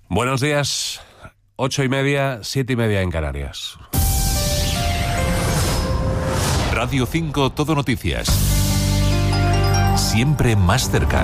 Buenos días, 8:30, 7:30 en Canarias. Radio 5 Todo Noticias. Siempre más cerca.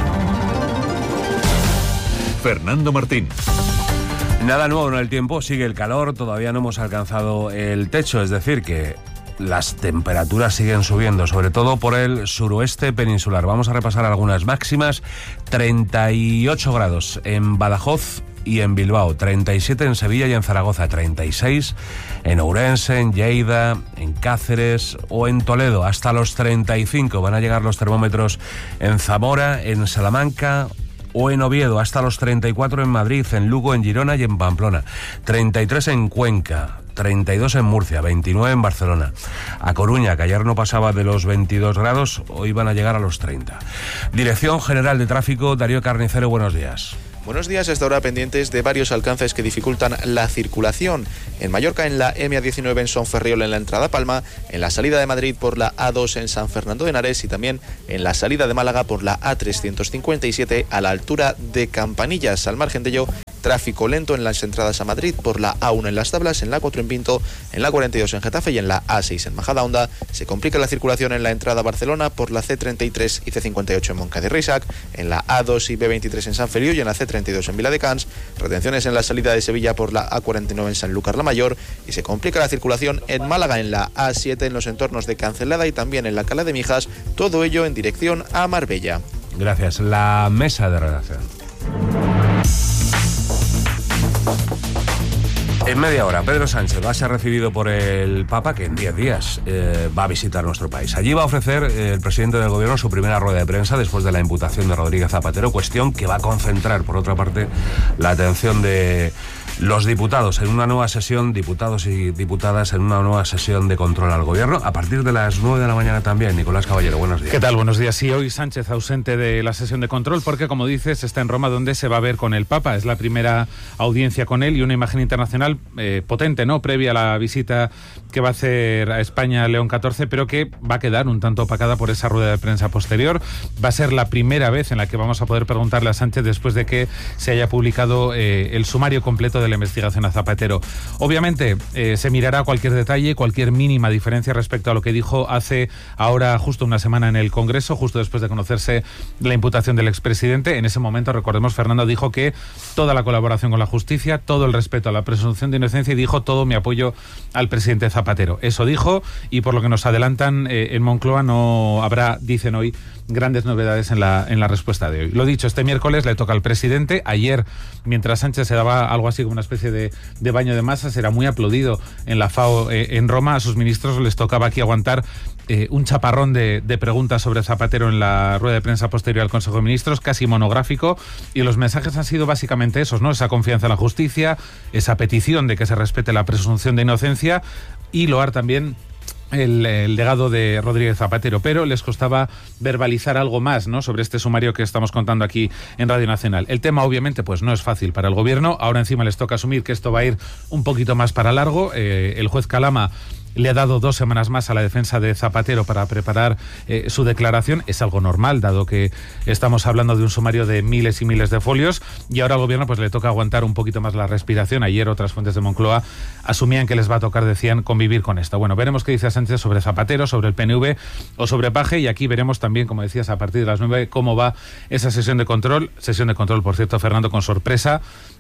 Fernando Martín. Nada nuevo en el tiempo, sigue el calor, todavía no hemos alcanzado el techo, es decir que las temperaturas siguen subiendo, sobre todo por el suroeste peninsular. Vamos a repasar algunas máximas. 38 grados en Badajoz y en Bilbao, 37 en Sevilla y en Zaragoza, 36 en Ourense, en Lleida, en Cáceres o en Toledo, hasta los 35 van a llegar los termómetros en Zamora, en Salamanca o en Oviedo, hasta los 34 en Madrid, en Lugo, en Girona y en Pamplona, 33 en Cuenca, 32 en Murcia, 29 en Barcelona. A Coruña, que ayer no pasaba de los 22 grados, hoy van a llegar a los 30. Dirección General de Tráfico, Darío Carnicero, buenos días. Buenos días, hasta ahora pendientes de varios alcances que dificultan la circulación. En Mallorca, en la M19 en Son Ferriol en la entrada a Palma, en la salida de Madrid por la A2 en San Fernando de Henares y también en la salida de Málaga por la A357 a la altura de Campanillas. Al margen de ello, tráfico lento en las entradas a Madrid por la A1 en Las Tablas, en la A4 en Pinto, en la 42 en Getafe y en la A6 en Majadahonda. Se complica la circulación en la entrada a Barcelona por la C33 y C58 en Moncada y Reixac, en la A2 y B23 en San Feliu y en la C32 en Viladecans. Retenciones en la salida de Sevilla por la A49 en Sanlúcar la Mayor y se complica la circulación en Málaga en la A7 en los entornos de Cancelada y también en la Cala de Mijas, todo ello en dirección a Marbella. Gracias. La mesa de redacción. En media hora, Pedro Sánchez va a ser recibido por el Papa, que en 10 días va a visitar nuestro país. Allí va a ofrecer el presidente del gobierno su primera rueda de prensa después de la imputación de Rodríguez Zapatero, cuestión que va a concentrar, por otra parte, la atención de los diputados en una nueva sesión, diputados y diputadas en una nueva sesión de control al gobierno, a partir de las 9 de la mañana también. Nicolás Caballero, buenos días. ¿Qué tal? Buenos días. Sí, hoy Sánchez ausente de la sesión de control porque, como dices, está en Roma, donde se va a ver con el Papa. Es la primera audiencia con él y una imagen internacional potente, ¿no? Previa a la visita que va a hacer a España León XIV, pero que va a quedar un tanto opacada por esa rueda de prensa posterior. Va a ser la primera vez en la que vamos a poder preguntarle a Sánchez después de que se haya publicado el sumario completo de la investigación a Zapatero. Obviamente se mirará cualquier detalle, cualquier mínima diferencia respecto a lo que dijo hace ahora justo una semana en el Congreso, justo después de conocerse la imputación del expresidente. En ese momento, recordemos, Fernando dijo que toda la colaboración con la justicia, todo el respeto a la presunción de inocencia y dijo todo mi apoyo al presidente Zapatero. Eso dijo, y por lo que nos adelantan en Moncloa no habrá, dicen hoy, grandes novedades en la respuesta de hoy. Lo dicho, este miércoles le toca al presidente. Ayer, mientras Sánchez se daba algo así como una especie de baño de masas, era muy aplaudido en la FAO en Roma. A sus ministros les tocaba aquí aguantar un chaparrón de preguntas sobre Zapatero en la rueda de prensa posterior al Consejo de Ministros, casi monográfico, y los mensajes han sido básicamente esos, ¿no? Esa confianza en la justicia, esa petición de que se respete la presunción de inocencia y loar también el legado de Rodríguez Zapatero, pero les costaba verbalizar algo más, ¿no?, sobre este sumario que estamos contando aquí en Radio Nacional. El tema, obviamente, pues no es fácil para el gobierno. Ahora encima les toca asumir que esto va a ir un poquito más para largo. El juez Calama le ha dado 2 semanas más a la defensa de Zapatero para preparar su declaración. Es algo normal, dado que estamos hablando de un sumario de miles y miles de folios, y ahora al gobierno pues le toca aguantar un poquito más la respiración. Ayer otras fuentes de Moncloa asumían que les va a tocar, decían, convivir con esto. Bueno, veremos qué dice Sánchez sobre Zapatero, sobre el PNV o sobre Paje, y aquí veremos también, como decías, a partir de las 9, cómo va esa sesión de control. Sesión de control, por cierto, Fernando, con sorpresa.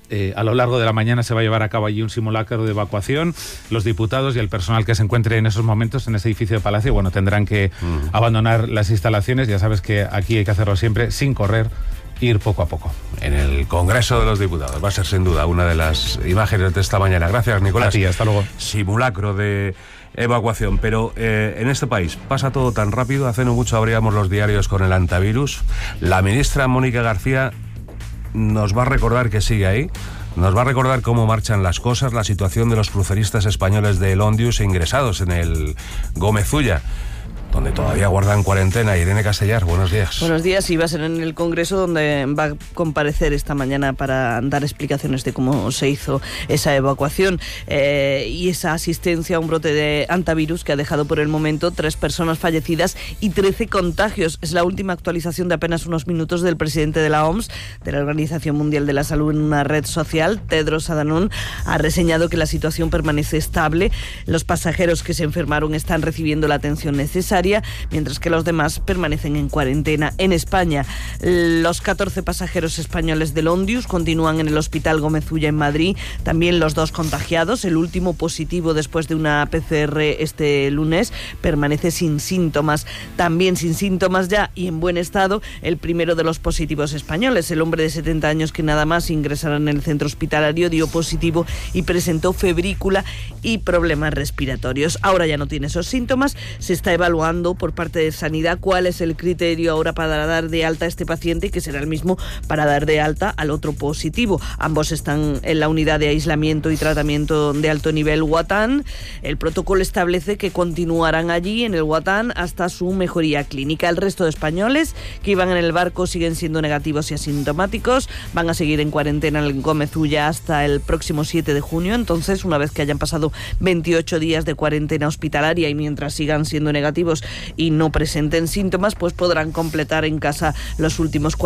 A lo largo de la mañana se va a llevar a cabo allí un simulacro de evacuación. Los diputados y el personal que se encuentre en esos momentos en ese edificio de Palacio, bueno, tendrán que abandonar las instalaciones. Ya sabes que aquí hay que hacerlo siempre sin correr, ir poco a poco. En el Congreso de los Diputados va a ser sin duda una de las imágenes de esta mañana. Gracias, Nicolás. A ti, hasta luego. Simulacro de evacuación, pero en este país pasa todo tan rápido. Hace no mucho abríamos los diarios con el antivirus. La ministra Mónica García nos va a recordar que sigue ahí, nos va a recordar cómo marchan las cosas, la situación de los cruceristas españoles del Ondius ingresados en el Gómez Ulla. donde todavía guardan cuarentena. Irene Castellar, buenos días. Buenos días, y va a ser en el Congreso donde va a comparecer esta mañana para dar explicaciones de cómo se hizo esa evacuación y esa asistencia a un brote de hantavirus que ha dejado por el momento 3 personas fallecidas y 13 contagios. Es la última actualización de apenas unos minutos del presidente de la OMS, de la Organización Mundial de la Salud, en una red social. Tedros Adhanom ha reseñado que la situación permanece estable. Los pasajeros que se enfermaron están recibiendo la atención necesaria, mientras que los demás permanecen en cuarentena. En España, los 14 pasajeros españoles del Ondius continúan en el Hospital Gómez Ulla en Madrid. También los 2 contagiados, el último positivo después de una PCR este lunes, permanece sin síntomas. También sin síntomas ya y en buen estado el primero de los positivos españoles. El hombre de 70 años que nada más ingresar en el centro hospitalario dio positivo y presentó febrícula y problemas respiratorios. Ahora ya no tiene esos síntomas. Se está evaluando por parte de Sanidad cuál es el criterio ahora para dar de alta a este paciente, que será el mismo para dar de alta al otro positivo. Ambos están en la unidad de aislamiento y tratamiento de alto nivel Huatán. El protocolo establece que continuarán allí en el Huatán hasta su mejoría clínica. El resto de españoles que iban en el barco siguen siendo negativos y asintomáticos. Van a seguir en cuarentena en el Gómez Ulla hasta el próximo 7 de junio. Entonces, una vez que hayan pasado 28 días de cuarentena hospitalaria y mientras sigan siendo negativos y no presenten síntomas, pues podrán completar en casa los últimos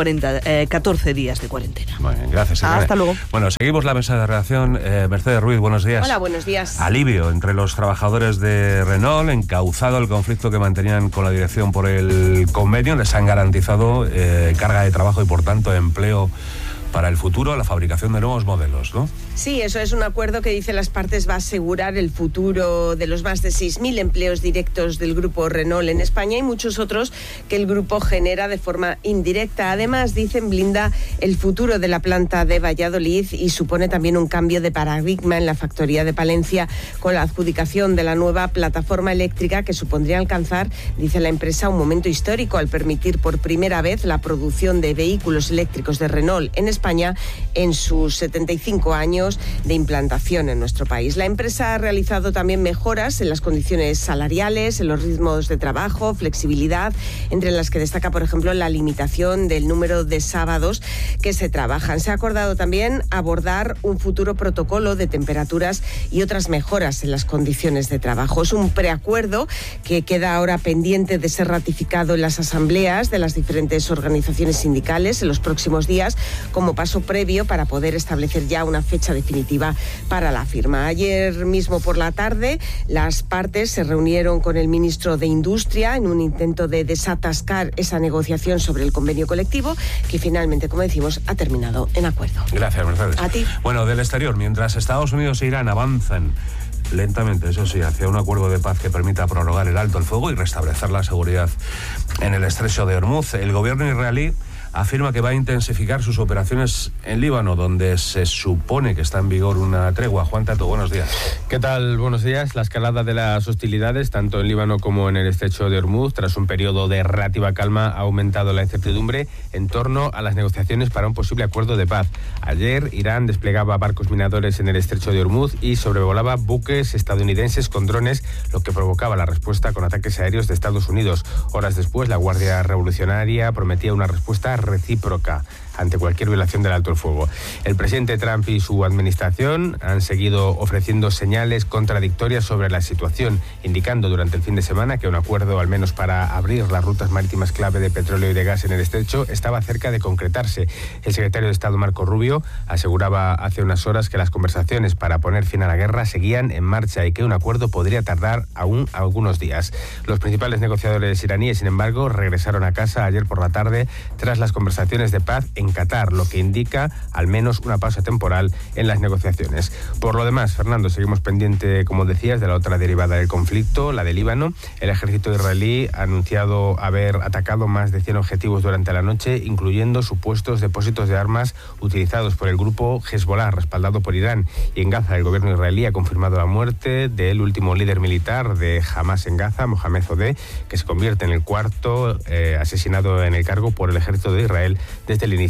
14 días de cuarentena. Muy bien, gracias. Hasta luego. Bueno, seguimos la mesa de redacción. Mercedes Ruiz, buenos días. Hola, buenos días. Alivio entre los trabajadores de Renault, encauzado el conflicto que mantenían con la dirección por el convenio. Les han garantizado carga de trabajo y, por tanto, empleo para el futuro, la fabricación de nuevos modelos, ¿no? Sí, eso es un acuerdo que, dice las partes, va a asegurar el futuro de los más de 6.000 empleos directos del grupo Renault en España y muchos otros que el grupo genera de forma indirecta. Además, dicen, blinda el futuro de la planta de Valladolid y supone también un cambio de paradigma en la factoría de Palencia con la adjudicación de la nueva plataforma eléctrica que supondría alcanzar, dice la empresa, un momento histórico al permitir por primera vez la producción de vehículos eléctricos de Renault en España en sus 75 años de implantación en nuestro país. La empresa ha realizado también mejoras en las condiciones salariales, en los ritmos de trabajo, flexibilidad, entre las que destaca, por ejemplo, la limitación del número de sábados que se trabajan. Se ha acordado también abordar un futuro protocolo de temperaturas y otras mejoras en las condiciones de trabajo. Es un preacuerdo que queda ahora pendiente de ser ratificado en las asambleas de las diferentes organizaciones sindicales en los próximos días, como paso previo para poder establecer ya una fecha definitiva para la firma. Ayer mismo por la tarde, las partes se reunieron con el ministro de Industria en un intento de desatascar esa negociación sobre el convenio colectivo, que finalmente, como decimos, ha terminado en acuerdo. Gracias, Mercedes. A ti. Bueno, del exterior, mientras Estados Unidos e Irán avanzan lentamente, eso sí, hacia un acuerdo de paz que permita prorrogar el alto el fuego y restablecer la seguridad en el estrecho de Hormuz, el gobierno israelí afirma que va a intensificar sus operaciones en Líbano, donde se supone que está en vigor una tregua. Juan Tato, buenos días. ¿Qué tal? Buenos días. La escalada de las hostilidades, tanto en Líbano como en el estrecho de Hormuz, tras un periodo de relativa calma, ha aumentado la incertidumbre en torno a las negociaciones para un posible acuerdo de paz. Ayer, Irán desplegaba barcos minadores en el estrecho de Hormuz y sobrevolaba buques estadounidenses con drones, lo que provocaba la respuesta con ataques aéreos de Estados Unidos. Horas después, la Guardia Revolucionaria prometía una respuesta recíproca ante cualquier violación del alto el fuego. El presidente Trump y su administración han seguido ofreciendo señales contradictorias sobre la situación, indicando durante el fin de semana que un acuerdo, al menos para abrir las rutas marítimas clave de petróleo y de gas en el estrecho, estaba cerca de concretarse. El secretario de Estado, Marco Rubio, aseguraba hace unas horas que las conversaciones para poner fin a la guerra seguían en marcha y que un acuerdo podría tardar aún algunos días. Los principales negociadores iraníes, sin embargo, regresaron a casa ayer por la tarde tras las conversaciones de paz en Qatar, lo que indica al menos una pausa temporal en las negociaciones. Por lo demás, Fernando, seguimos pendiente, como decías, de la otra derivada del conflicto, la de Líbano. El ejército israelí ha anunciado haber atacado más de 100 objetivos durante la noche, incluyendo supuestos depósitos de armas utilizados por el grupo Hezbollah, respaldado por Irán. Y en Gaza, el gobierno israelí ha confirmado la muerte del último líder militar de Hamas en Gaza, Mohamed Odeh, que se convierte en el cuarto asesinado en el cargo por el ejército de Israel desde el inicio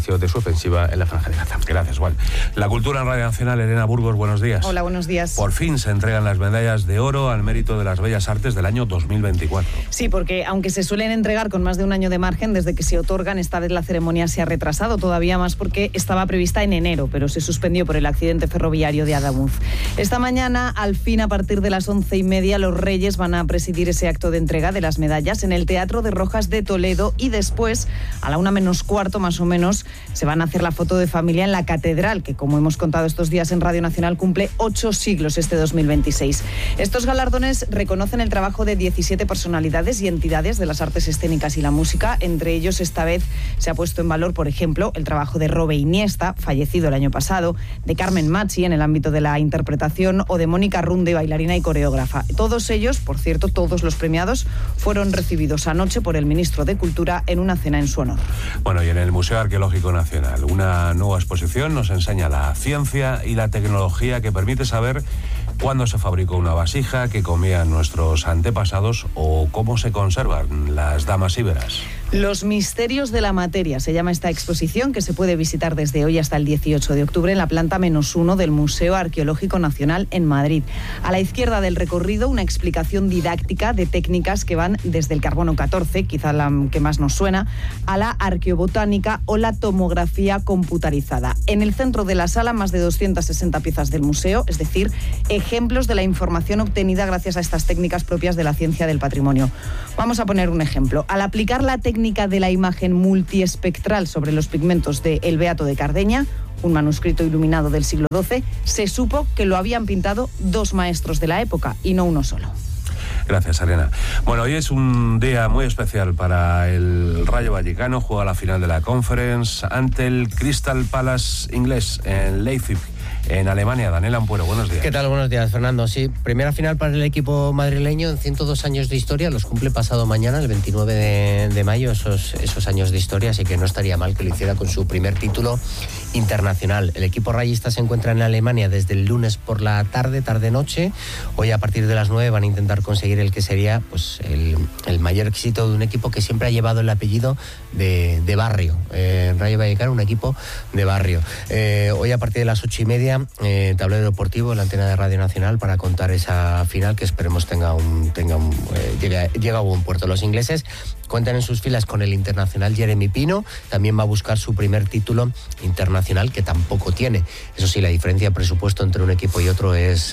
inicio de su ofensiva en la Franja de Gaza. Gracias, Juan. La cultura en Radio Nacional, Elena Burgos, buenos días. Hola, buenos días. Por fin se entregan las medallas de oro al mérito de las bellas artes del año 2024. Sí, porque aunque se suelen entregar con más de un año de margen desde que se otorgan, esta vez la ceremonia se ha retrasado todavía más porque estaba prevista en enero, pero se suspendió por el accidente ferroviario de Adamuz. Esta mañana, al fin, a partir de las 11:30, los Reyes van a presidir ese acto de entrega de las medallas en el Teatro de Rojas de Toledo y después, a la 1:45 más o menos, se van a hacer la foto de familia en la catedral, que como hemos contado estos días en Radio Nacional, cumple 8 siglos este 2026. Estos galardones reconocen el trabajo de 17 personalidades y entidades de las artes escénicas y la música. Entre ellos, esta vez se ha puesto en valor, por ejemplo, el trabajo de Robe Iniesta, fallecido el año pasado, de Carmen Machi en el ámbito de la interpretación o de Mónica Runde, bailarina y coreógrafa. Todos ellos, por cierto, todos los premiados, fueron recibidos anoche por el ministro de Cultura en una cena en su honor. Bueno, y en el Museo Arqueológico Nacional, una nueva exposición nos enseña la ciencia y la tecnología que permite saber cuándo se fabricó una vasija, qué comían nuestros antepasados o cómo se conservan las damas íberas. Los misterios de la materia se llama esta exposición, que se puede visitar desde hoy hasta el 18 de octubre en la planta -1 del Museo Arqueológico Nacional en Madrid. A la izquierda del recorrido, una explicación didáctica de técnicas que van desde el carbono 14, quizá la que más nos suena, a la arqueobotánica o la tomografía computarizada. En el centro de la sala, más de 260 piezas del museo, es decir, ejemplos de la información obtenida gracias a estas técnicas propias de la ciencia del patrimonio. Vamos a poner un ejemplo. Al aplicar la técnica de la imagen multiespectral sobre los pigmentos de El Beato de Cardeña, un manuscrito iluminado del siglo XII, se supo que lo habían pintado 2 maestros de la época y no uno solo. Gracias, Elena. Bueno, hoy es un día muy especial para el Rayo Vallecano. Juega la final de la Conference ante el Crystal Palace inglés en Leipzig, en Alemania. Daniel Ampuero, buenos días. ¿Qué tal? Buenos días, Fernando. Sí, primera final para el equipo madrileño en 102 años de historia. Los cumple pasado mañana, el 29 de mayo, esos años de historia, así que no estaría mal que lo hiciera con su primer título internacional. El equipo rayista se encuentra en Alemania desde el lunes por la tarde-noche. Hoy a partir de las 9 van a intentar conseguir el que sería pues el mayor éxito de un equipo que siempre ha llevado el apellido de barrio. Rayo Vallecano, un equipo de barrio. Hoy a partir de las 8:30, tablero deportivo, la antena de Radio Nacional, para contar esa final que esperemos llegue a buen puerto. Los ingleses cuentan en sus filas con el internacional Jeremy Pino, también va a buscar su primer título internacional, que tampoco tiene. Eso sí, la diferencia de presupuesto entre un equipo y otro es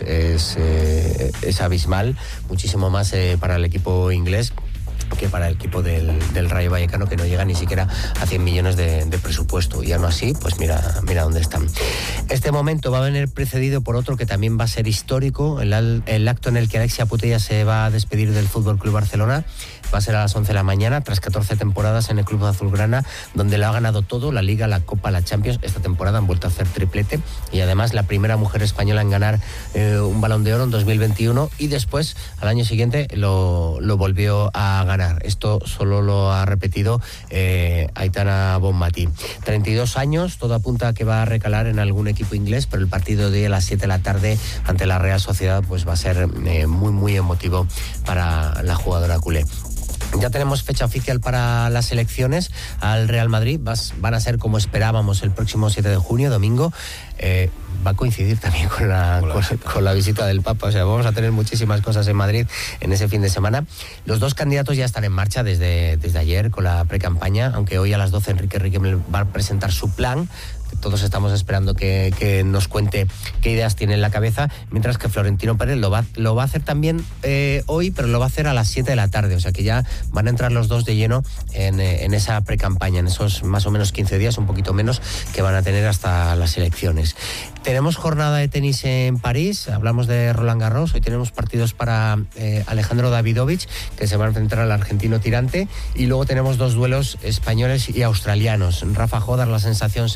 abismal, muchísimo más para el equipo inglés que para el equipo del Rayo Vallecano, que no llega ni siquiera a 100 millones de presupuesto, y aún así, pues mira dónde están. Este momento va a venir precedido por otro que también va a ser histórico, el acto en el que Alexia Putellas se va a despedir del FC Barcelona. Va a ser a las 11 de la mañana, tras 14 temporadas en el club azulgrana, donde lo ha ganado todo: la Liga, la Copa, la Champions. Esta temporada han vuelto a hacer triplete, y además la primera mujer española en ganar un Balón de Oro en 2021, y después, al año siguiente, lo volvió a ganar. Esto solo lo ha repetido Aitana Bonmatí. 32 años, todo apunta a que va a recalar en algún equipo inglés, pero el partido de hoy a las 7 de la tarde ante la Real Sociedad pues va a ser muy emotivo para la jugadora culé. Ya tenemos fecha oficial para las elecciones al Real Madrid. Van a ser, como esperábamos, el próximo 7 de junio, domingo. Va a coincidir también con la visita del Papa. O sea, vamos a tener muchísimas cosas en Madrid en ese fin de semana. Los dos candidatos ya están en marcha desde ayer con la precampaña, aunque hoy a las 12 Enrique Riquelme va a presentar su plan. Todos estamos esperando que nos cuente qué ideas tiene en la cabeza, mientras que Florentino Pérez lo va a hacer también hoy, pero lo va a hacer a las 7 de la tarde, o sea que ya van a entrar los dos de lleno en esa precampaña, en esos más o menos 15 días, un poquito menos, que van a tener hasta las elecciones. Tenemos jornada de tenis en París, hablamos de Roland Garros, hoy tenemos partidos para Alejandro Davidovich, que se va a enfrentar al argentino Tirante, y luego tenemos dos duelos españoles y australianos. Rafa Jodar, la sensación, se va a enfrentar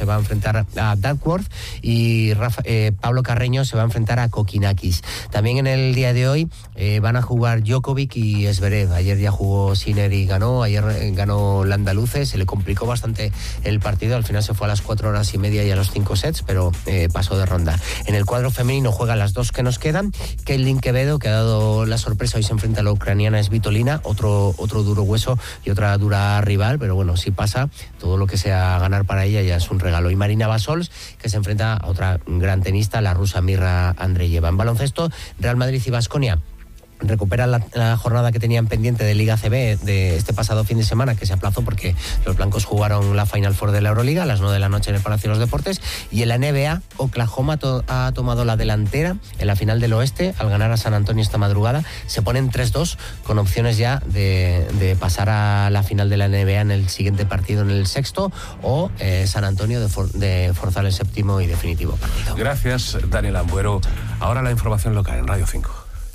enfrentar a Duckworth y Pablo Carreño se va a enfrentar a Kokinakis. También en el día de hoy van a jugar Djokovic y Zverev. Ayer ya jugó Sinner y ganó, ayer ganó Landaluce, se le complicó bastante el partido, al final se fue a las 4 horas y media y a los 5 sets, pero pasó de ronda. En el cuadro femenino juegan las dos que nos quedan. Keilin Quevedo, que ha dado la sorpresa, hoy se enfrenta a la ucraniana Svitolina, otro duro hueso y otra dura rival, pero bueno, si pasa, todo lo que sea ganar para ella ya es un regalo. Y Marina Basols, que se enfrenta a otra gran tenista, la rusa Mirra Andreeva. En baloncesto, Real Madrid y Baskonia recuperan la jornada que tenían pendiente de Liga CB de este pasado fin de semana, que se aplazó porque los blancos jugaron la Final Four de la Euroliga a las 9 de la noche en el Palacio de los Deportes. Y en la NBA, Oklahoma ha tomado la delantera en la final del oeste al ganar a San Antonio esta madrugada. Se ponen 3-2 con opciones ya de pasar a la final de la NBA en el siguiente partido, en el sexto, o San Antonio de forzar el séptimo y definitivo partido. Gracias, Daniel Ambuero. Ahora la información local en Radio 5.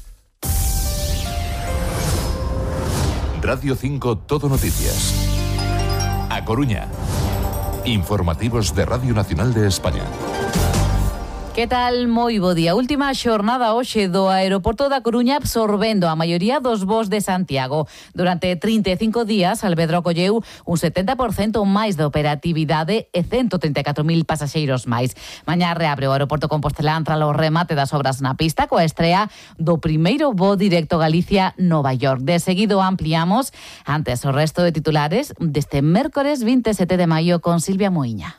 Radio 5 Todo Noticias. A Coruña. Informativos de Radio Nacional de España. Que tal? Moi bo día. Última xornada hoxe do aeroporto da Coruña absorbendo a maioría dos voos de Santiago. Durante 35 días, Alvedro colleu un 70% máis de operatividade e 134.000 pasaxeiros máis. Mañá reabre o aeroporto Compostelán tras o remate das obras na pista coa estrea do primeiro voo directo Galicia-Nova York. De seguido ampliamos antes o resto de titulares deste mércores 27 de maio con Silvia Moiña.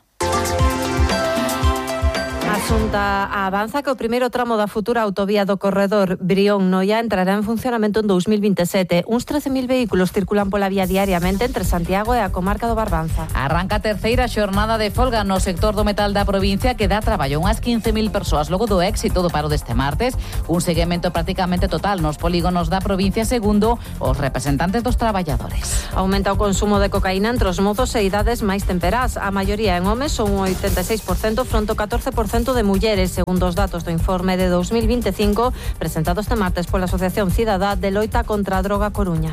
A Xunta avanza que o primeiro tramo da futura autovía do corredor Brión-Noia entrará en funcionamento en 2027. Uns 13.000 vehículos circulan pola vía diariamente entre Santiago e a comarca do Barbanza. Arranca a terceira xornada de folga no sector do metal da provincia que dá traballo a unhas 15.000 persoas logo do éxito do paro deste martes. Un seguimento prácticamente total nos polígonos da provincia segundo os representantes dos traballadores. Aumenta o consumo de cocaína entre os mozos e idades máis temperás. A maioría en homes son un 86% fronte ao 14% de mulleres, segundo os datos do informe de 2025 presentado este martes pola Asociación Cidadá de Loita contra a Droga Coruña.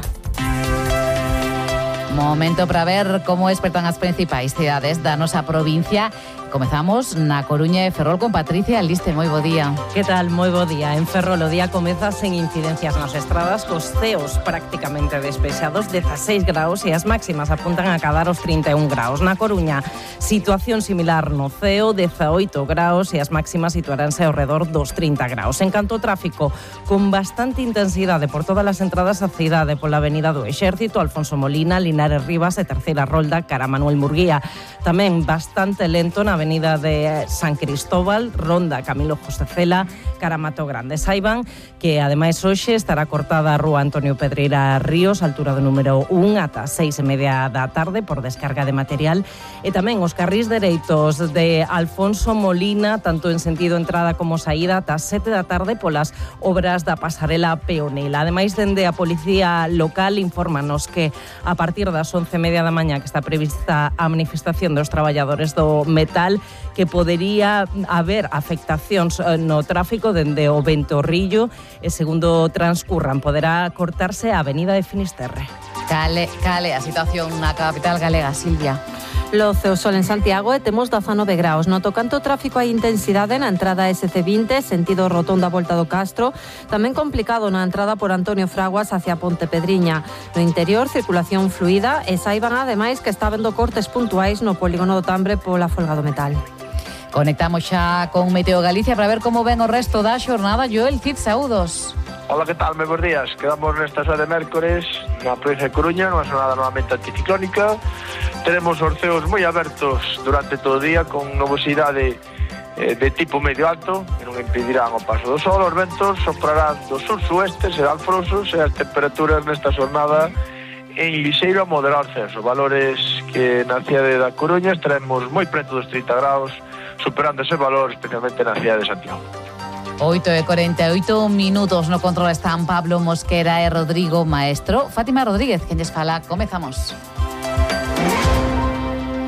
Momento para ver como espertan as principais cidades da nosa provincia. Comezamos na Coruña e Ferrol con Patricia Aliste. Moi bo día. Que tal? Moi bo día. En Ferrol o día comeza sen incidencias nas estradas, cos ceos prácticamente despexados, 16 graus e as máximas apuntan a cadar os 31 graus. Na Coruña, situación similar no ceo, 18 graus e as máximas situaránse ao redor dos 30 graus. En canto ao tráfico, con bastante intensidade por todas as entradas á cidade, pola avenida do Exército, Alfonso Molina, Linares Rivas e terceira rolda cara Manuel Murguía. Tamén bastante lento na avenida de San Cristóbal, ronda Camilo José Cela, cara Mato Grande. Saiban que ademais hoxe estará cortada a rúa Antonio Pedreira Ríos, altura do número 1 ata 6:30 da tarde por descarga de material, e tamén os carrís dereitos de Alfonso Molina, tanto en sentido entrada como saída, ata 7 da tarde polas obras da pasarela peonela. Ademais, dende a Policía Local infórmanos que a partir das 11:30 da mañá que está prevista a manifestación dos traballadores do metal, que podería haber afectacións no tráfico dende o Ventorrillo e segundo transcurran poderá cortarse a avenida de Finisterre. Cale a situación na capital galega, Silvia. Loce o sol en Santiago e temos 19 graus. No tocante ao tráfico hai intensidade na entrada SC20, sentido Rotonda Volta do Castro, tamén complicado na entrada por Antonio Fraguas hacia Ponte Pedriña. No interior, circulación fluida e saiban ademais que está habendo cortes puntuais no polígono do Tambre pola folga do metal. Conectamos xa con Meteo Galicia para ver como ven o resto da xornada. Joel Cid, saúdos. Hola, que tal? Moi bons días. Quedamos nesta de mércores na provincia de Coruña, nunha xornada novamente anticiclónica. Tenemos os ceos moi abertos durante todo o día con nubosidade de tipo medio alto que non impedirán o paso do sol. Os ventos soprarán do sur-sueste, serán frosos e as temperaturas nesta xornada en lixeiro a moderado ascenso. Valores que na cidade da Coruña estaremos moi preto dos 30 graus, superando ese valor especialmente na cidade de Santiago. 8:48 minutos no control están Pablo Mosquera e Rodrigo Maestro. Fátima Rodríguez, quen lles fala, comezamos.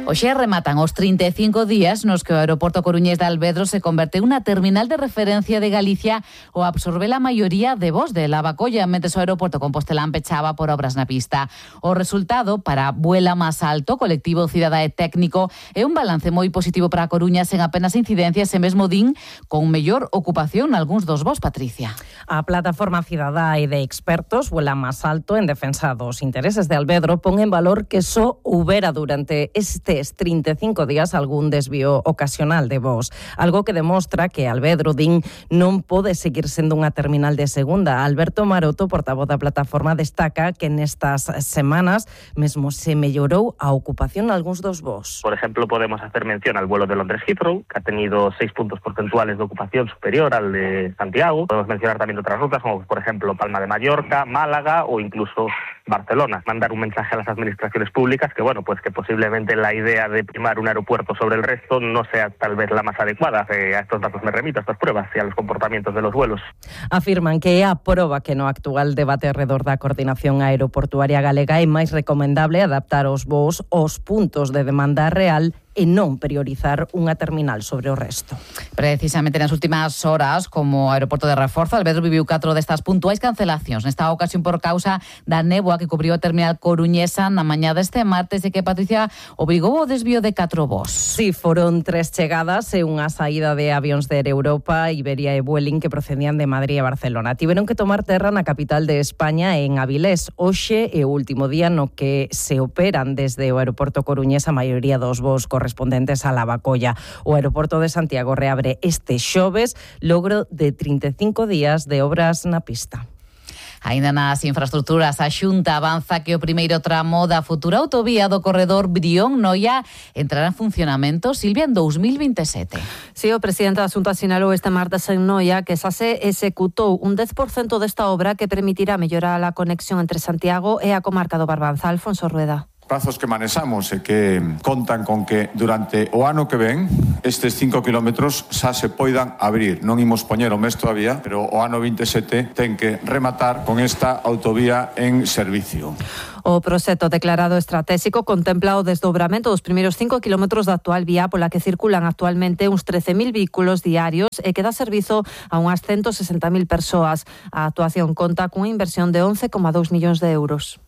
Hoxe rematan os 35 días nos que o aeroporto coruñés de Alvedro se converte en unha terminal de referencia de Galicia o absorbe a maioría de voos de Lavacolla, mentres o aeroporto compostelán pechaba por obras na pista. O resultado para Vuela Más Alto, colectivo Cidadá e Técnico, é un balance moi positivo para a Coruña sen apenas incidencias e mesmo din con mellor ocupación nalgúns dos voos, Patricia. A plataforma Cidadá e de expertos Vuela Más Alto en defensa dos intereses de Alvedro pon en valor que só houbera durante estes 35 días algún desvío ocasional de voos, algo que demostra que Alvedro din non pode seguir sendo unha terminal de segunda. Alberto Maroto, portavoz da plataforma, destaca que nestas semanas mesmo se mellorou a ocupación nalgúns dos voos. Por ejemplo, podemos hacer mención al vuelo de Londres Heathrow, que ha tenido 6 puntos porcentuales de ocupación superior al de Santiago. Podemos mencionar también otras rutas, como por ejemplo Palma de Mallorca, Málaga o incluso Barcelona. Mandar un mensaje a las administraciones públicas que, bueno, pues que posiblemente la idea de primar un aeropuerto sobre el resto no sea tal vez la más adecuada. A estos datos me remito, a estas pruebas y a los comportamientos de los vuelos. Afirman que é a proba que no actual debate alrededor da coordinación aeroportuaria galega é máis recomendable adaptar os voos aos puntos de demanda real e non priorizar unha terminal sobre o resto. Precisamente nas últimas horas, como aeroporto de reforzo, Alvedro viviu 4 destas puntuais cancelacións. Nesta ocasión por causa da néboa que cubriu a terminal coruñesa na mañá deste martes e que, Patricia, obrigou o desvío de 4 voos. Sí, foron 3 chegadas e unha saída de avións de Air Europa, Iberia e Vueling que procedían de Madrid e Barcelona. Tiveron que tomar terra na capital de España en Avilés. Hoxe é o último día no que se operan desde o aeroporto coruñés a maioría dos voos correspondentes a Lavacolla. O aeroporto de Santiago reabre este xoves, logro de 35 días de obras na pista. Ainda nas infraestructuras, a Xunta avanza que o primeiro tramo da futura autovía do corredor Brión-Noia entrará en funcionamento, Silvia, en 2027. Sí, o presidente da Xunta sinalou este martes en Noia que xa se executou un 10% desta obra que permitirá mellorar a conexión entre Santiago e a comarca do Barbanza. Alfonso Rueda. Prazos que manexamos e que contan con que durante o ano que ven estes 5 kilómetros xa se poidan abrir. Non imos poñer o mes todavía, pero o ano 27 ten que rematar con esta autovía en servicio. O proxecto declarado estratégico contempla o desdobramento dos primeiros 5 kilómetros da actual vía pola que circulan actualmente uns 13.000 vehículos diarios e que dá servizo a unhas 160.000 persoas. A actuación conta cunha inversión de 11,2 millóns de euros.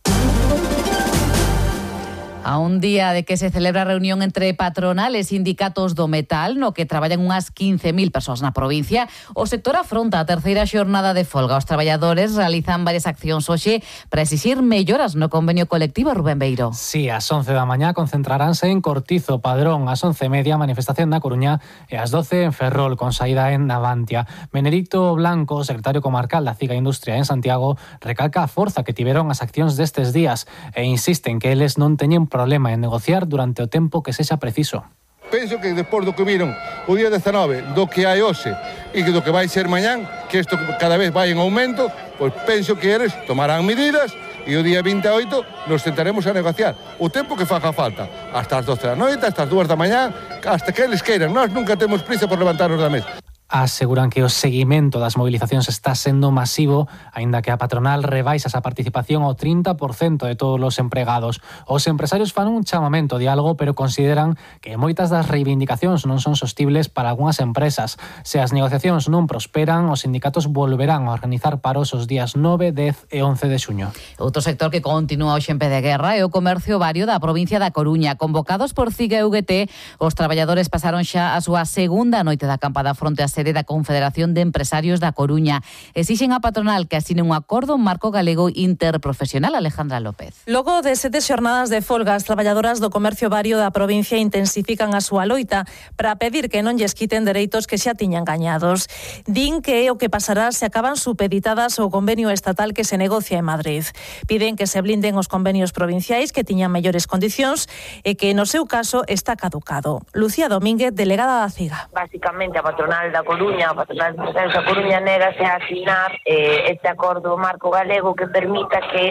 A un día de que se celebra a reunión entre patronal e sindicatos do metal, no que traballan unhas 15.000 persoas na provincia, o sector afronta a terceira xornada de folga. Os traballadores realizan varias accións hoxe para exixir melloras no convenio colectivo. Rubén Beiro. Sí, ás 11 da mañá concentraránse en Cortizo, Padrón, ás 11:30 manifestación na Coruña e ás 12 en Ferrol, con saída en Navantia. Benedicto Blanco, secretario comarcal da CIGA Industria en Santiago, recalca a forza que tiveron as accións destes días e insiste en que eles non teñen problema en negociar durante o tempo que sexa preciso. Penso que despois do que viron o día 19, do que hai hoxe e do que vai ser mañán, que isto cada vez vai en aumento, pois penso que eles tomarán medidas e o día 28 nos sentaremos a negociar o tempo que faga falta, hasta as 12 da noite, hasta as 2 da mañá, hasta que eles queiran. Nós nunca temos prisa por levantarnos da mesa. Aseguran que o seguimento das movilizacións está sendo masivo, aínda que a patronal rebaixa esa participación ao 30% de todos os empregados. Os empresarios fan un chamamento a diálogo, pero consideran que moitas das reivindicacións non son sostibles para algunhas empresas. Se as negociacións non prosperan, os sindicatos volverán a organizar paros os días 9, 10 e 11 de xuño. Outro sector que continúa hoxe en pé de guerra é o comercio vario da provincia da Coruña. Convocados por CIGA e UGT, os traballadores pasaron xa a súa segunda noite de acampada fronte a sede da Confederación de Empresarios da Coruña. Exixen a patronal que asine un acordo marco galego interprofesional. Alejandra López. Logo de 7 xornadas de folga, as traballadoras do comercio vario da provincia intensifican a súa loita para pedir que non lles quiten dereitos que xa tiñan gañados. Din que é o que pasará se acaban supeditadas ao convenio estatal que se negocia en Madrid. Piden que se blinden os convenios provinciais que tiñan mellores condicións e que no seu caso está caducado. Lucía Domínguez, delegada da CIGA. Básicamente a patronal da Coruña, a patronal da Coruña negase a asinar este acordo marco galego que permita que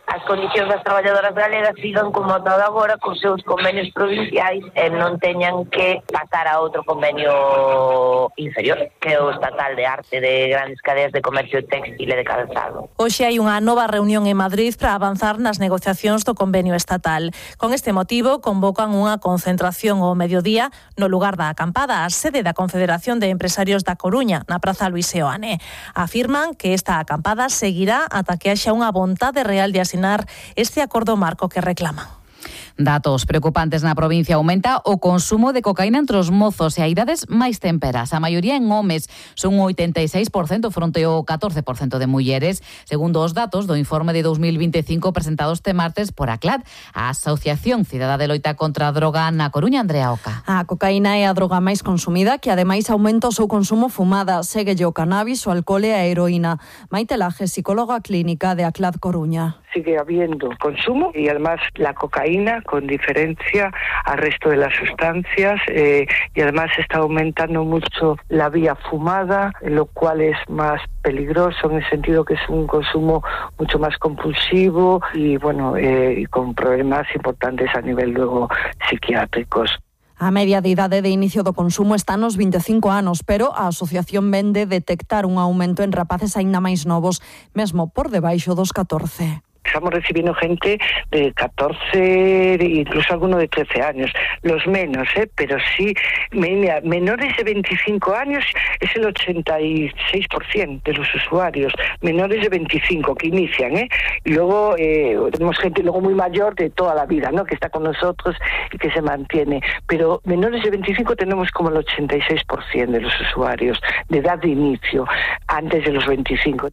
as condicións das traballadoras galegas sigan como ata agora cos seus convenios provinciais e non teñan que pasar a outro convenio inferior, que é o estatal de arte de grandes cadeas de comercio textil e de calzado. Hoxe hai unha nova reunión en Madrid para avanzar nas negociacións do convenio estatal. Con este motivo, convocan unha concentración ao mediodía no lugar da acampada, a sede da Confederación de Empresarios da Coruña, na Praza Luis Seoane. Afirman que esta acampada seguirá ata que haxa unha vontade real de asinar este acordo marco que reclaman. Datos preocupantes na provincia. Aumenta o consumo de cocaína entre os mozos e a idades máis temperas. A maioría en homes, son un 86% fronte ao 14% de mulleres, segundo os datos do informe de 2025 presentado este martes por ACLAD, a Asociación Cidadá de Loita contra a Droga na Coruña. Andrea Oca. A cocaína é a droga máis consumida, que ademais aumenta o seu consumo fumada. Séguelle o cannabis, o alcohol e a heroína. Maite Laje, psicóloga clínica de ACLAD Coruña. Sigue habiendo consumo y además la cocaína, con diferencia al resto de las sustancias, y además está aumentando mucho la vía fumada, lo cual es más peligroso en el sentido que es un consumo mucho más compulsivo y y con problemas importantes a nivel luego psiquiátricos. A media de idade de inicio do consumo está nos 25 anos, pero a asociación vende detectar un aumento en rapaces aínda máis novos, mesmo por debaixo dos 14. Estamos recibiendo gente de 14, incluso alguno de 13 años, los menos, pero sí, menores de 25 años es el 86% de los usuarios, menores de 25 que inician, y luego tenemos gente luego muy mayor de toda la vida, ¿no?, que está con nosotros y que se mantiene, pero menores de 25 tenemos como el 86% de los usuarios de edad de inicio, antes de los 25.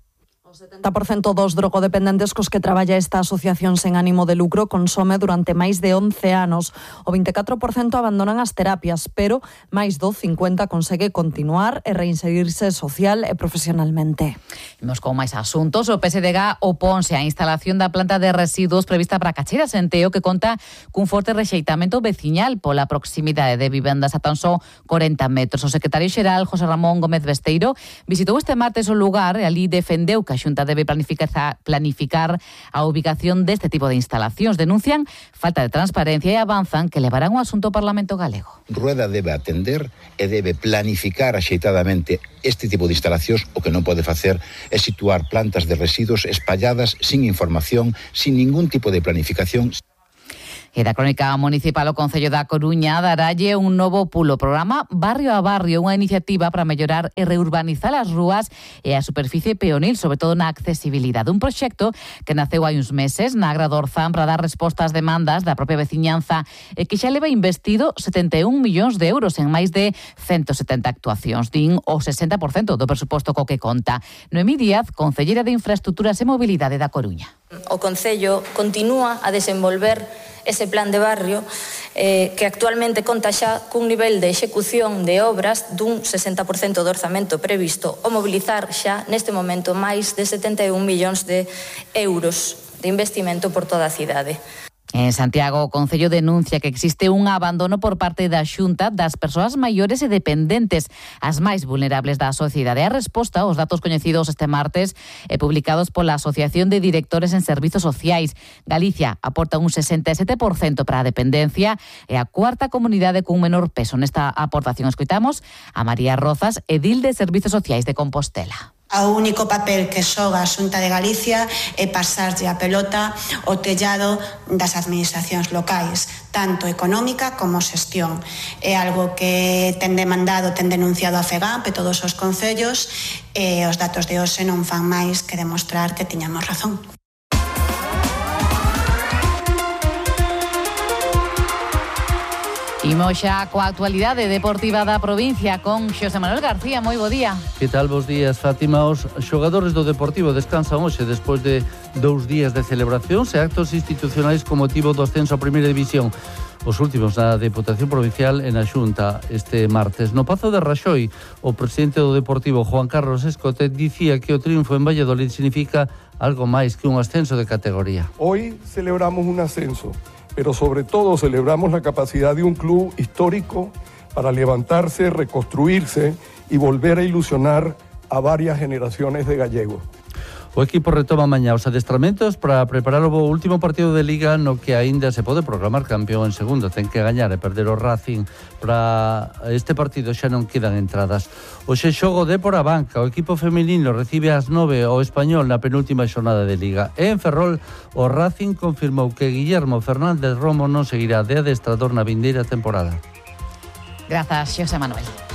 70% dos drogodependentes cos que traballa esta asociación sen ánimo de lucro consome durante máis de 11 anos. O 24% abandonan as terapias, pero máis do 50% consegue continuar e reinserirse social e profesionalmente. Imos con máis asuntos. O PSDG oponse á instalación da planta de residuos prevista para Cacheiras en Teo, que conta cun forte rexeitamento veciñal pola proximidade de vivendas a tan só 40 metros. O secretario xeral, José Ramón Gómez Besteiro, visitou este martes o lugar e ali defendeu que a Xunta debe planificar a ubicación deste tipo de instalacións. Denuncian falta de transparencia e avanzan que levarán o asunto ao Parlamento galego. Rueda debe atender e debe planificar axeitadamente este tipo de instalacións. O que non pode facer é situar plantas de residuos espalladas sin información, sin ningún tipo de planificación. E da crónica municipal, o Concello da Coruña daralle un novo pulo, programa Barrio a Barrio, unha iniciativa para mellorar e reurbanizar as rúas e a superficie peonil, sobre todo na accesibilidade. Un proxecto que naceu hai uns meses na Agra do Orzán para dar resposta ás demandas da propia veciñanza e que xa leva investido 71 millóns de euros en máis de 170 actuacións. Din o 60% do presuposto co que conta. Noemí Díaz, concelleira de Infraestructuras e Mobilidade da Coruña. O Concello continúa a desenvolver ese plan de barrio que actualmente conta xa cun nivel de execución de obras dun 60% do orzamento previsto, o mobilizar xa neste momento máis de 71 millóns de euros de investimento por toda a cidade. En Santiago, o Concello denuncia que existe un abandono por parte da Xunta das persoas maiores e dependentes, as máis vulnerables da sociedade. A resposta aos datos coñecidos este martes e publicados pola Asociación de Directores en Servizos Sociais. Galicia aporta un 67% para a dependencia e a cuarta comunidade cun menor peso. Nesta aportación escoitamos a María Rozas, edil de Servizos Sociais de Compostela. O único papel que xoga a Xunta de Galicia é pasarlle a pelota ao tellado das administracións locais, tanto económica como xestión. É algo que ten demandado, ten denunciado a FEGAMP e todos os concellos, e os datos de hoxe non fan máis que demostrar que tiñamos razón. Imos xa coa actualidade deportiva da provincia con Xosé Manuel García. Moi bo día. Que tal, bos días, Fátima. Os xogadores do Deportivo descansan hoxe despois de 2 días de celebracións e actos institucionais con motivo do ascenso a Primeira División. Os últimos na Deputación Provincial e na Xunta este martes. No Pazo de Raxoi, o presidente do Deportivo, Juan Carlos Escotet, dicía que o triunfo en Valladolid significa algo máis que un ascenso de categoría. Hoy celebramos un ascenso, pero sobre todo celebramos la capacidad de un club histórico para levantarse, reconstruirse y volver a ilusionar a varias generaciones de gallegos. O equipo retoma mañá os adestramentos para preparar o último partido de Liga no que aínda se pode proclamar campeón en segundo. Ten que gañar e perder o Racing. Para este partido xa non quedan entradas. Hoxe xogo Dépor a banca. O equipo feminino recibe ás 9 o Español na penúltima xornada de Liga. E en Ferrol, o Racing confirmou que Guillermo Fernández Romo non seguirá de adestrador na vindeira temporada. Grazas, Xosé Manuel.